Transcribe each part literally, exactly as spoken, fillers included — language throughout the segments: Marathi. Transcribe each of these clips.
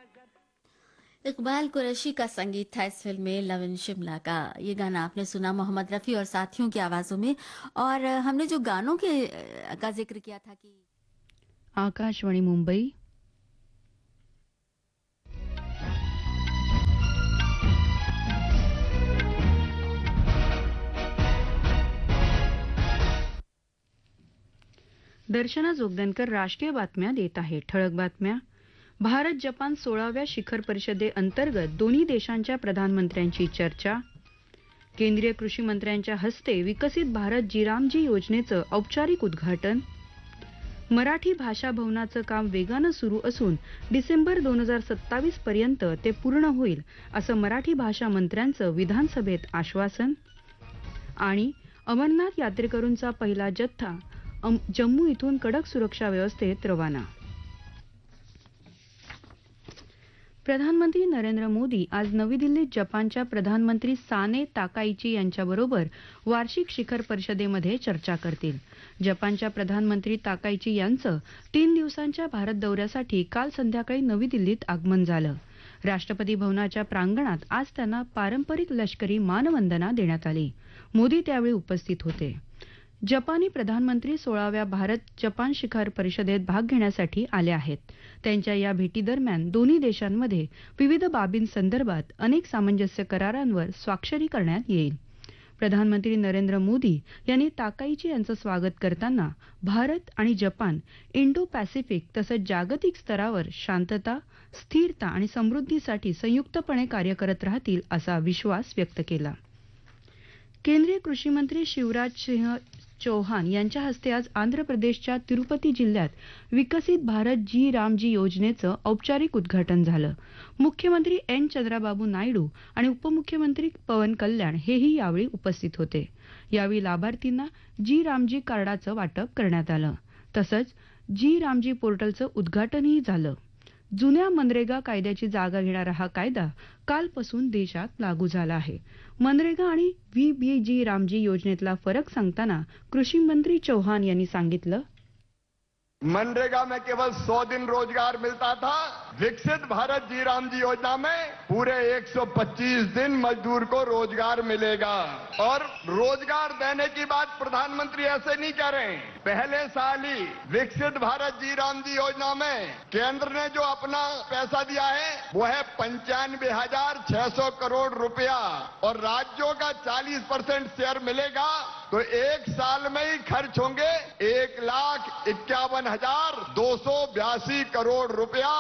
इकबाल कुरैशी का संगीत था इस फिल्म में लव इन शिमला का। ये गाना आपने सुना मोहम्मद रफ़ी और साथियों की आवाज़ों में। और अ, हमने जो गानों के अ, का ज़िक्र किया था कि आकाशवाणी मुंबई. दर्शना जोगदनकर राष्ट्रीय बातम्या देत आहे. ठळक बातम्या. भारत जपान सोळाव्या शिखर परिषदेअंतर्गत दोन्ही देशांच्या प्रधानमंत्र्यांची चर्चा. केंद्रीय कृषी मंत्र्यांच्या हस्ते विकसित भारत जीरामजी योजनेचं औपचारिक उद्घाटन. मराठी भाषा भवनाचं काम वेगानं सुरू असून डिसेंबर दोन हजार सत्तावीस पर्यंत ते पूर्ण होईल असं मराठी भाषा मंत्र्यांचं विधानसभेत आश्वासन. आणि अमरनाथ यात्रेकरूंचा पहिला जत्था जम्मू इथून कडक सुरक्षा व्यवस्थेत रवाना. प्रधानमंत्री नरेंद्र मोदी आज नवी दिल्लीत जपानच्या प्रधानमंत्री साने ताकाइची यांच्याबरोबर वार्षिक शिखर परिषदेमध्ये चर्चा करतील. जपानच्या प्रधानमंत्री ताकाइची यांचं तीन दिवसांच्या भारत दौऱ्यासाठी काल संध्याकाळी नवी दिल्लीत आगमन झालं. राष्ट्रपती भवनाच्या प्रांगणात आज त्यांना पारंपरिक लष्करी मानवंदना देण्यात आली. मोदी त्यावेळी उपस्थित होते. जपानी प्रधानमंत्री सोळाव्या भारत जपान शिखर परिषदेत भाग घेण्यासाठी आले आहेत. त्यांच्या या भेटीदरम्यान दोन्ही देशांमध्ये विविध बाबींसंदर्भात अनेक सामंजस्य करारांवर स्वाक्षरी करण्यात येईल. प्रधानमंत्री नरेंद्र मोदी यांनी ताकाइची यांचं स्वागत करताना भारत आणि जपान इंडो पॅसिफिक तसंच जागतिक स्तरावर शांतता, स्थिरता आणि समृद्धीसाठी संयुक्तपणे कार्य करत राहतील असा विश्वास व्यक्त केला. केंद्रीय कृषी मंत्री शिवराज सिंह चौहान यांच्या हस्ते आज आंध्र प्रदेशच्या तिरुपती जिल्ह्यात विकसित भारत जी रामजी योजनेचं औपचारिक उद्घाटन झालं. मुख्यमंत्री एन चंद्राबाबू नायडू आणि उपमुख्यमंत्री पवन कल्याण हेही यावेळी उपस्थित होते. यावेळी लाभार्थींना जी रामजी कार्डाचं वाटप करण्यात आलं. तसंच जी रामजी पोर्टलचं उद्घाटनही झालं. जुन्या मनरेगा कायद्याची जागा घेणारा हा कायदा कालपासून देशात लागू झाला आहे. मनरेगा आणि व्ही बी जी रामजी योजनेतला फरक सांगताना कृषी मंत्री चौहान यांनी सांगितलं. मनरेगा में केवल सौ दिन रोजगार मिलता था. विकसित भारत जी रामजी योजना में पूरे एक सौ पच्चीस दिन मजदूर को रोजगार मिलेगा. और रोजगार देने की बात प्रधानमंत्री ऐसे नहीं कह रहे हैं. पहले साल ही विकसित भारत जी रामजी योजना में केंद्र ने जो अपना पैसा दिया है वो है पंचानवे हजार छह सौ करोड़ रुपया और राज्यों का चालीस परसेंट शेयर मिलेगा. तो एक साल में ही खर्च होंगे एक लाख इक्यावन हजार दो सौ बयासी करोड़ रुपया.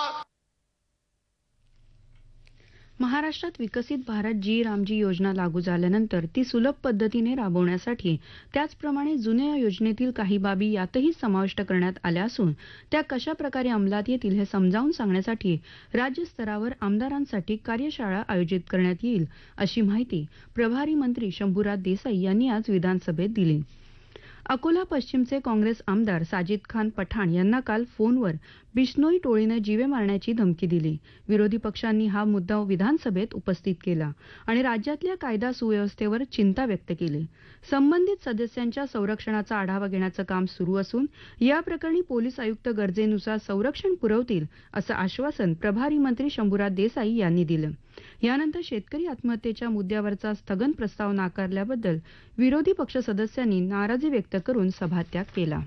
महाराष्ट्रात विकसित भारत जी रामजी योजना लागू झाल्यानंतर ती सुलभ पद्धतीने राबवण्यासाठी त्याचप्रमाणे जुन्या योजनेतील काही बाबी यातही समाविष्ट करण्यात आल्या असून त्या कशा प्रकारे अंमलात येतील हे समजावून सांगण्यासाठी राज्यस्तरावर आमदारांसाठी कार्यशाळा आयोजित करण्यात येईल अशी माहिती प्रभारी मंत्री शंभूराज देसाई यांनी आज विधानसभेत दिली. अकोला पश्चिमचे काँग्रेस आमदार साजिद खान पठाण यांना काल फोनवर बिश्नोई टोळीनं जीवे मारण्याची धमकी दिली. विरोधी पक्षांनी हा मुद्दा विधानसभेत उपस्थित केला आणि राज्यातल्या कायदा सुव्यवस्थेवर चिंता व्यक्त केली. संबंधित सदस्यांच्या संरक्षणाचा आढावा घेण्याचं काम सुरू असून या प्रकरणी पोलीस आयुक्त गरजेनुसार संरक्षण पुरवतील असं आश्वासन प्रभारी मंत्री शंभूराज देसाई यांनी दिलं. यानंतर शेतकरी आत्महत्येच्या मुद्द्यावरचा स्थगन प्रस्ताव नाकारल्याबद्दल विरोधी पक्ष सदस्यांनी नाराजी व्यक्त करून सभात्याग केला.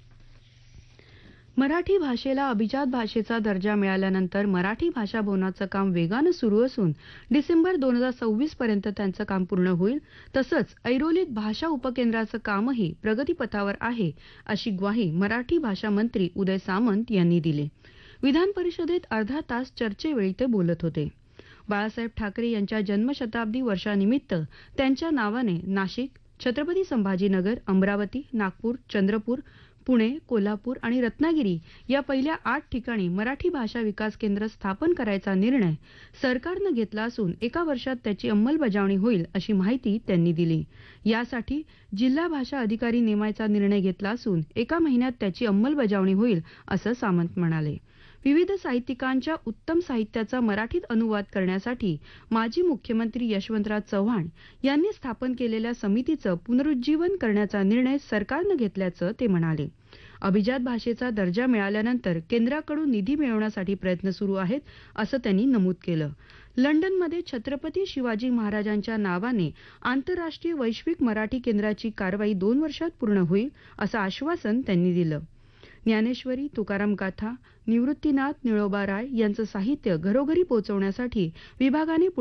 मराठी भाषेला अभिजात भाषेचा दर्जा मिळाल्यानंतर मराठी भाषा भवनाचं काम वेगानं सुरू असून डिसेंबर दोन हजार सव्वीस पर्यंत त्यांचं काम पूर्ण होईल. तसंच ऐरोलीत भाषा उपकेंद्राचं कामही प्रगतीपथावर आहे अशी ग्वाही मराठी भाषा मंत्री उदय सामंत यांनी दिली. विधान परिषदेत अर्धा तास चर्चेवेळी ते बोलत होते. बाळासाहेब ठाकरे यांच्या जन्मशताब्दी वर्षानिमित्त त्यांच्या नावाने नाशिक, छत्रपती संभाजीनगर, अमरावती, नागपूर, चंद्रपूर, पुणे, कोल्हापूर आणि रत्नागिरी या पहिल्या आठ ठिकाणी मराठी भाषा विकास केंद्र स्थापन करायचा निर्णय सरकारनं घेतला असून एका वर्षात त्याची अंमलबजावणी होईल अशी माहिती त्यांनी दिली. यासाठी जिल्हा भाषा अधिकारी नेमायचा निर्णय घेतला असून एका महिन्यात त्याची अंमलबजावणी होईल असं सामंत म्हणाले. विविध साहित्यिकांच्या उत्तम साहित्याचा मराठीत अनुवाद करण्यासाठी माजी मुख्यमंत्री यशवंतराव चव्हाण यांनी स्थापन केलेल्या समितीचं पुनरुज्जीवन करण्याचा निर्णय सरकारनं घेतल्याचं ते म्हणाले. अभिजात भाषेचा दर्जा मिळाल्यानंतर केंद्राकडून निधी मिळवण्यासाठी प्रयत्न सुरू आहेत असं त्यांनी नमूद केलं. लंडनमध्ये छत्रपती शिवाजी महाराजांच्या नावाने आंतरराष्ट्रीय वैश्विक मराठी केंद्राची कारवाई दोन वर्षात पूर्ण होईल असं आश्वासन त्यांनी दिलं. ज्ञानेश्वरी, तुकाराम गाथा, निवृत्तीनाथ, निळोबा राय यांचं साहित्य घरोघरी पोहोचवण्यासाठी विभागाने